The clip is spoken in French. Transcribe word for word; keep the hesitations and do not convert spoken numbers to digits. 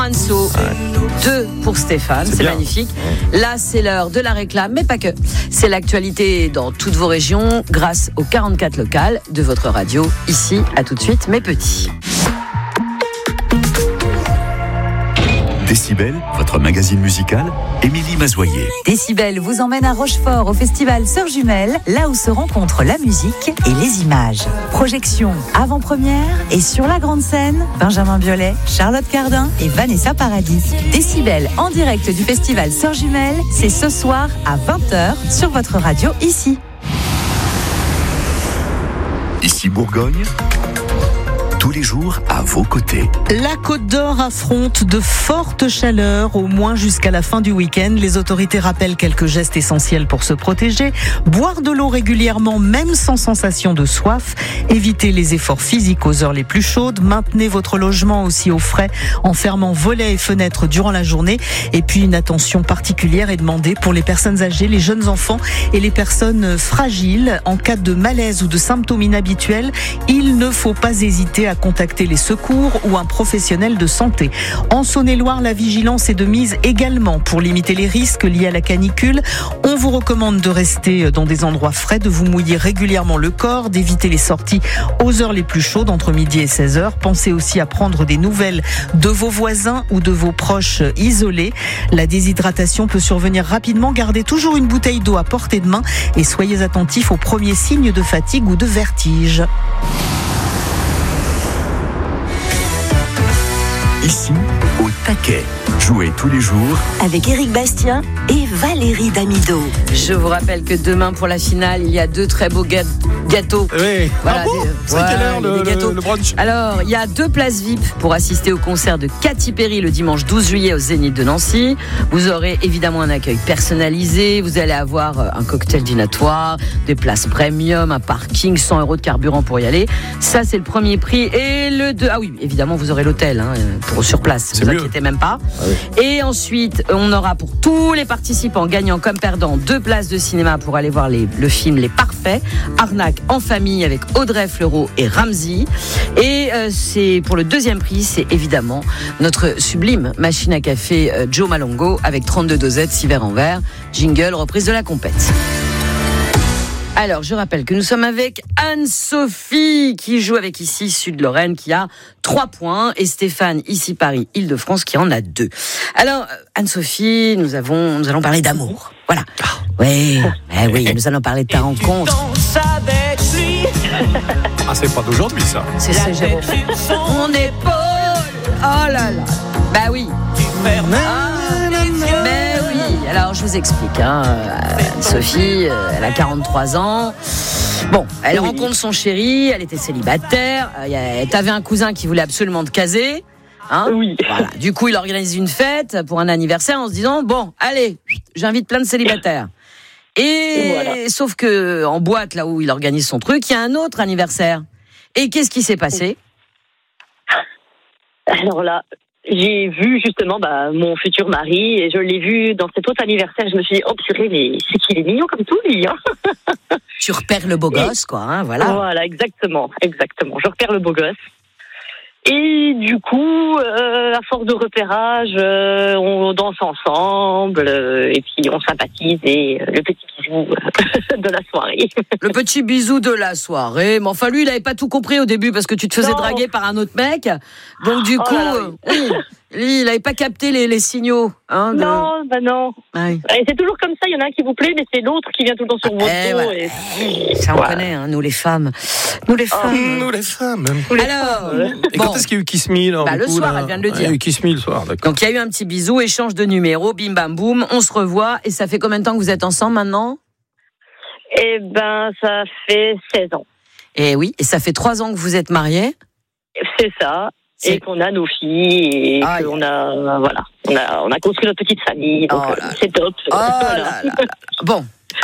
Anso, deux pour Stéphane, c'est, c'est magnifique. Là, c'est l'heure de la réclame, mais pas que. C'est l'actualité dans toutes vos régions grâce aux quarante-quatre locales de votre radio. Ici, à tout de suite, mes petits. Décibel, votre magazine musical, Émilie Mazoyer. Décibel vous emmène à Rochefort au festival Sœurs Jumelles, là où se rencontrent la musique et les images. Projection avant-première et sur la grande scène, Benjamin Biolay, Charlotte Cardin et Vanessa Paradis. Décibel en direct du festival Sœurs Jumelles, c'est ce soir à vingt heures sur votre radio ici. Ici Bourgogne. Tous les jours à vos côtés. La Côte d'Or affronte de fortes chaleurs, au moins jusqu'à la fin du week-end. Les autorités rappellent quelques gestes essentiels pour se protéger. Boire de l'eau régulièrement, même sans sensation de soif. Évitez les efforts physiques aux heures les plus chaudes. Maintenez votre logement aussi au frais en fermant volets et fenêtres durant la journée. Et puis une attention particulière est demandée pour les personnes âgées, les jeunes enfants et les personnes fragiles. En cas de malaise ou de symptômes inhabituels, il ne faut pas hésiter à à contacter les secours ou un professionnel de santé. En Saône-et-Loire, la vigilance est de mise également pour limiter les risques liés à la canicule. On vous recommande de rester dans des endroits frais, de vous mouiller régulièrement le corps, d'éviter les sorties aux heures les plus chaudes, entre midi et seize heures. Pensez aussi à prendre des nouvelles de vos voisins ou de vos proches isolés. La déshydratation peut survenir rapidement. Gardez toujours une bouteille d'eau à portée de main et soyez attentifs aux premiers signes de fatigue ou de vertige. Ici, au taquet. Jouez tous les jours avec Éric Bastien et Valérie Damido. Je vous rappelle que demain pour la finale, il y a deux très beaux ga- gâteaux. Oui. Voilà, ah bon des, c'est ouais, quelle heure le, le, le brunch? Alors, il y a deux places V I P pour assister au concert de Katy Perry le dimanche douze juillet au Zénith de Nancy. Vous aurez évidemment un accueil personnalisé. Vous allez avoir un cocktail dînatoire, des places premium, un parking, cent euros de carburant pour y aller. Ça, c'est le premier prix. Et le deux... Ah oui, évidemment, vous aurez l'hôtel hein, pour sur place. Ne vous inquiétez même pas. Ah oui. Et ensuite, on aura pour tous les participants, gagnants comme perdants, deux places de cinéma pour aller voir les, le film Les Parfaits, Arnaque en famille avec Audrey Fleurot et Ramsey. Et euh, c'est pour le deuxième prix, c'est évidemment notre sublime machine à café euh, Joe Malongo avec trente-deux dosettes, six verres en verre. Jingle, reprise de la compète. Alors, je rappelle que nous sommes avec Anne-Sophie qui joue avec ici Sud-Lorraine qui a trois points et Stéphane ici Paris Île-de-France qui en a deux. Alors, Anne-Sophie, nous avons, nous allons parler d'amour. Voilà. Oui, eh oui, nous allons parler de ta rencontre. Ah, c'est pas d'aujourd'hui ça. C'est c'est Jérôme. Mon épaule. Oh là là. Bah oui. Ah, mais oui. Alors je vous explique. Hein. Sophie, elle a quarante-trois ans. Bon, elle oui. rencontre son chéri. Elle était célibataire. T'avais un cousin qui voulait absolument te caser. Hein oui. Voilà. Du coup, il organise une fête pour un anniversaire en se disant bon, allez, j'invite plein de célibataires. Et, et voilà. Sauf que en boîte, là où il organise son truc, il y a un autre anniversaire. Et qu'est-ce qui s'est passé ? Alors là, j'ai vu justement bah, mon futur mari et je l'ai vu dans cet autre anniversaire. Je me suis dit, oh purée, mais c'est qu'il est mignon comme tout, lui. Hein. Tu repères le beau gosse, quoi, hein, voilà. Voilà, exactement, exactement. Je repère le beau gosse. Et du coup, euh, à force de repérage, euh, on danse ensemble, euh, et puis on sympathise, et euh, le petit bisou euh, de la soirée. Le petit bisou de la soirée. Mais enfin, lui, il n'avait pas tout compris au début, parce que tu te faisais non. draguer par un autre mec. Donc du oh coup, là là, oui. euh, lui, il n'avait pas capté les, les signaux. Hein, de... Non, bah non. Ouais. Et c'est toujours comme ça, il y en a un qui vous plaît, mais c'est l'autre qui vient tout le temps sur votre eh, dos. Ouais. Et... Ça, on voilà. connaît, hein, nous les femmes. Nous les femmes. Oh, nous les femmes. Nous les Alors, femmes. Et bon. quand est-ce qu'il y a eu Kiss Me là, bah, Le coup, soir, là elle vient de le dire. Il y a eu Kiss Me le soir, d'accord. Donc il y a eu un petit bisou, échange de numéros, bim bam boum, on se revoit. Et ça fait combien de temps que vous êtes ensemble maintenant ? Eh ben, ça fait seize ans. Et oui, et ça fait trois ans que vous êtes mariés ? C'est ça. C'est... Et qu'on a nos filles, et ah, qu'on yeah. a, voilà, on a, on a construit notre petite famille, donc oh euh, c'est top. Oh voilà. là là là. Bon,